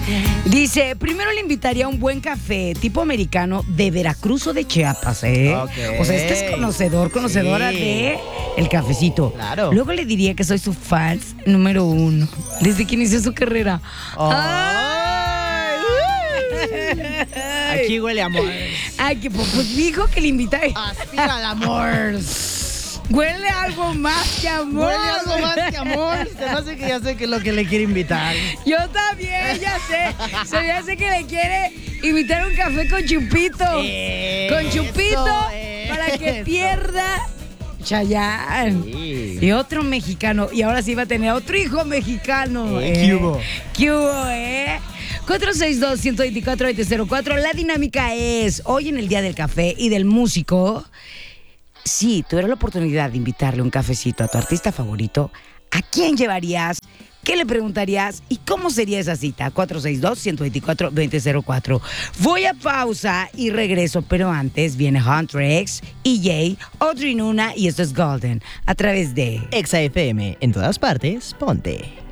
Dice, primero le invitaría a un buen café tipo americano de Veracruz o de Chiapas, ¿eh? Okay. O sea, este es conocedora Sí. de el cafecito. Claro. Luego le diría que soy su fan número 1 desde que inició su carrera. Ay. Aquí huele a amor. Ay, que pues dijo que le invita. Aspira al amor. Huele a algo más que amor. Huele a algo más que amor. Se me hace que ya sé que es lo que le quiere invitar. Yo también, ya sé. Se me hace que le quiere invitar un café con chupito. Con chupito para que pierda Chayanne. Sí. Y otro mexicano. Y ahora sí va a tener otro hijo mexicano. ¿Qué hubo? ¿Qué hubo, 462-124-2004. La dinámica es, hoy en el Día del Café y del Músico, si tuvieras la oportunidad de invitarle un cafecito a tu artista favorito, ¿a quién llevarías? ¿Qué le preguntarías? ¿Y cómo sería esa cita? 462-124-2004. Voy a pausa y regreso, pero antes viene Huntrix, EJ, Audrey Nuna y esto es Golden, a través de Exa FM, en todas partes, ponte.